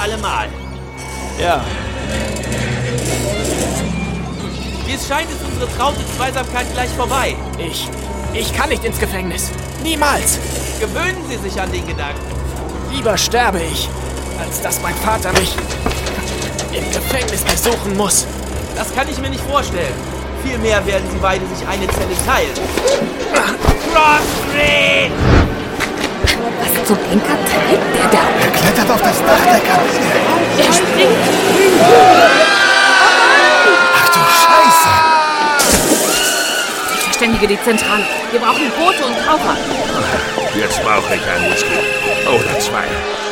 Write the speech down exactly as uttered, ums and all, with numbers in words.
alle Mal. Ja. Wie es scheint, ist unsere traute Zweisamkeit gleich vorbei. Ich... Ich kann nicht ins Gefängnis. Niemals. Gewöhnen Sie sich an den Gedanken. Lieber sterbe ich, als dass mein Vater mich im Gefängnis besuchen muss. Das kann ich mir nicht vorstellen. Vielmehr werden Sie beide sich eine Zelle teilen. Crossbreed! Was zum Henker treibt der da? Er klettert auf das Dach der Kabine. Er springt. Ach du Scheiße! Ich verständige die Zentrale. Wir brauchen Boote und Taucher. Jetzt brauche ich einen Whisky. Oder zwei.